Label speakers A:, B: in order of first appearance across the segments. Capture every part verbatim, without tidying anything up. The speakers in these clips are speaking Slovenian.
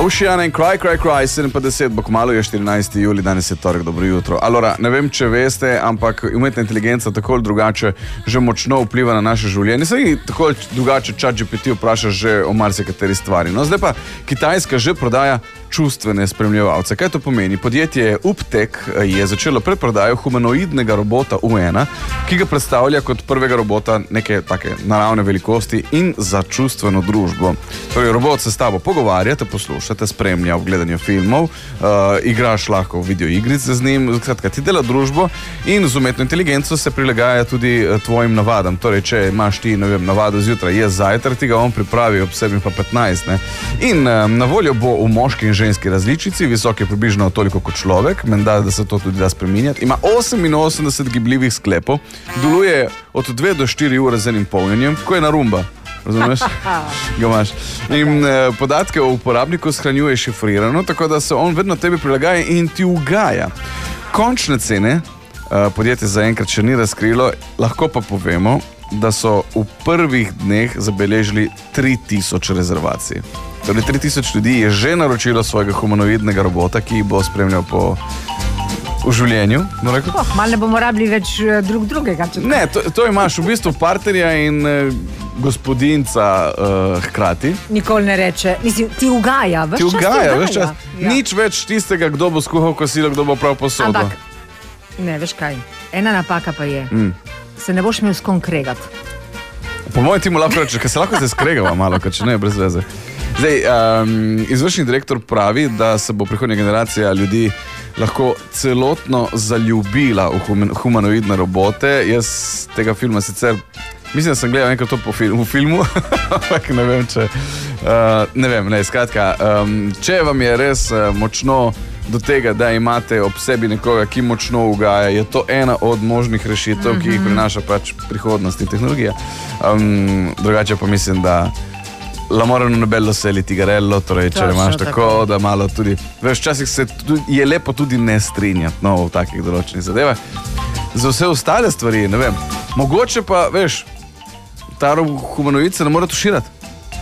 A: Ocean and Cry, Cry, Cry, sedem pa deset, bo kmalu je štirinajsti julij, danes je torek, dobro jutro. Alora, ne vem, če veste, ampak umetna inteligenca tako ali drugače že močno vpliva na naše življenje. Saj tako ali drugače ChatGPT vpraša že o marsikateri stvari. No, zdaj pa Kitajska že prodaja čustvene spremljevalce. Kaj to pomeni? Podjetje Uptek je začelo predprodajo humanoidnega robota U ena, ki ga predstavlja kot prvega robota neke take naravne velikosti in za čustveno družbo. Torej, robot se s tabo pogovarja, te posluša, te spremlja v gledanju filmov, uh, igraš lahko v videoigrice z njim, skratka, ti dela družbo in z umetno inteligenco se prilagaja tudi tvojim navadam. Torej, če imaš ti, ne vem, navado zjutraj je zajtrk, ti ga on pripravi ob sedmih pa petnajst, ne? In um, na voljo bo v moški in ženski različici, visok je približno toliko kot človek, menda, da se to tudi da spreminjati. Ima oseminosemdeset gibljivih sklepov, deluje od dve do štiri ure z enim polnjenjem, ko je na rumba. Razumeš? Ga imaš. In eh, podatke o uporabniku shranjuje šifrirano, tako da se on vedno tebi prilagaja in ti ugaja. Končne cene eh, podjetje zaenkrat še ni razkrilo, lahko pa povemo, da so v prvih dneh zabeležili tri tisoč rezervacij. Torej, tri tisoč ljudi je že naročilo svojega humanoidnega robota, ki bo spremljal po v življenju. No,
B: oh, malo ne bomo rabili več drug drugega.
A: Ne, to, to imaš v bistvu partnerja in eh, gospodinca eh, hkrati.
B: Nikoli ne reče, mislim, ti ugaja, veš
A: ti
B: čas
A: ugaja,
B: ti ugaja.
A: Veš čas. Ja. Nič več tistega, kdo bo skuhal kosilo, kdo bo prav posodo.
B: Ampak, ne, veš kaj, ena napaka pa je, mm. se ne boš imel s kom kregati.
A: Po mojem ti mu lahko reče, ker se lahko zdaj skregava malo, ker če ne, brez veze. Zdaj, um, izvršni direktor pravi, da se bo prihodnja generacija ljudi lahko celotno zaljubila v humanoidne robote. Jaz tega filma sicer, mislim, da sem gledal enkrat to po film, v filmu, ampak ne vem, če, uh, ne vem, ne, skratka, um, če vam je res uh, močno do tega, da imate ob sebi nekoga, ki močno ugaja, je to ena od možnih rešitev, mm-hmm. ki jih prinaša pač prihodnost in tehnologija. Um, drugače pa mislim, da la morano ne bello se li tigarello, torej, če imaš tako, tako, da malo tudi, veš, včasih se tudi, je lepo tudi ne strinjati, no, v takih določenih zadevah. Za vse ostale stvari, ne vem, mogoče pa, veš, ta humanoid se ne mora tuširati.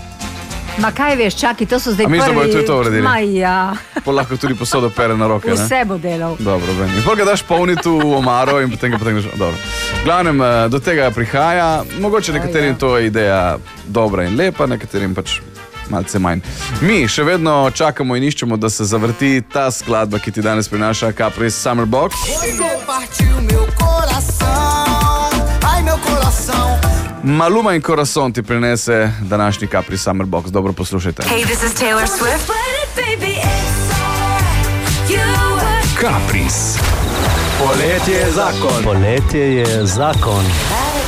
B: Ma kaj veš, čaki, to so zdaj prvi... A
A: misliš, da bojo tudi to uredili?
B: Ma ja.
A: Pol lahko tudi posodo pere na roke, ne?
B: Vse bo delal.
A: Dobro, vem. In pol ga daš polnitu v omaro in potem ga potem... Dobro. V glavnem, do tega prihaja. Mogoče nekaterim to je ideja dobra in lepa, nekaterim pač malce manj. Mi še vedno čakamo in iščemo, da se zavrti ta skladba, ki ti danes prinaša Capri's Summer Box. Maluma in Corazon ti prinese današnji Capri's Summer Box. Dobro poslušajte.
C: Hey, this is Taylor Swift.
D: Capri's. Poletje je zakon.
E: Poletje je zakon.